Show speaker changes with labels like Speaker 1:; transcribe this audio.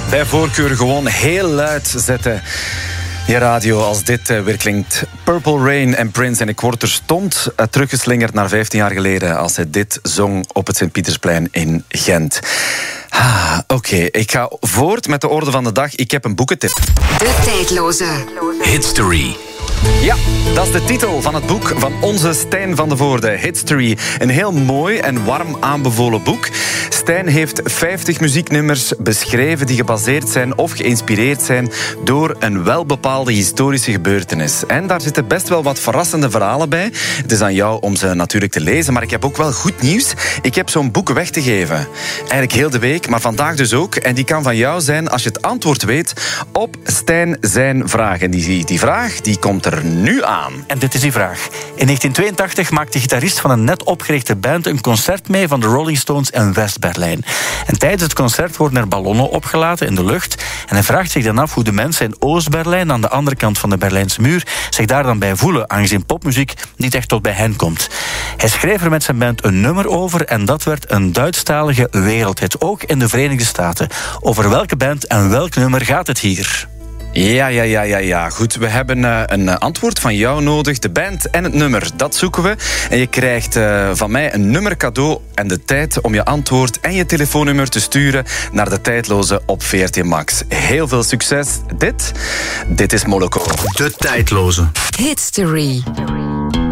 Speaker 1: Bij voorkeur gewoon heel luid zetten. Je radio als dit weer klinkt. Purple Rain en Prince. En ik word terstond teruggeslingerd naar 15 jaar geleden als hij dit zong op het Sint-Pietersplein in Gent. Oké, ik ga voort met de orde van de dag. Ik heb een boekentip.
Speaker 2: De tijdloze.
Speaker 3: Hitstory.
Speaker 1: Ja, dat is de titel van het boek van onze Stijn van de Voorde, Hitstory. Een heel mooi en warm aanbevolen boek. Stijn heeft 50 muzieknummers beschreven die gebaseerd zijn of geïnspireerd zijn door een welbepaalde historische gebeurtenis. En daar zitten best wel wat verrassende verhalen bij. Het is aan jou om ze natuurlijk te lezen, maar ik heb ook wel goed nieuws. Ik heb zo'n boek weg te geven. Eigenlijk heel de week, maar vandaag dus ook. En die kan van jou zijn als je het antwoord weet op Stijn zijn vraag. En die vraag die komt er nu aan.
Speaker 4: En dit is die vraag. In 1982 maakt de gitarist van een net opgerichte band een concert mee van de Rolling Stones in West-Berlijn. En tijdens het concert worden er ballonnen opgelaten in de lucht. En hij vraagt zich dan af hoe de mensen in Oost-Berlijn, aan de andere kant van de Berlijnse muur, zich daar dan bij voelen, aangezien popmuziek niet echt tot bij hen komt. Hij schreef er met zijn band een nummer over en dat werd een Duitsstalige wereldhit, ook in de Verenigde Staten. Over welke band en welk nummer gaat het hier?
Speaker 1: Ja. Goed, we hebben een antwoord van jou nodig. De band en het nummer, dat zoeken we. En je krijgt van mij een nummer cadeau en de tijd om je antwoord en je telefoonnummer te sturen naar de tijdloze op VRT Max. Heel veel succes. Dit is Moloko.
Speaker 3: De tijdloze.
Speaker 2: Hitstory.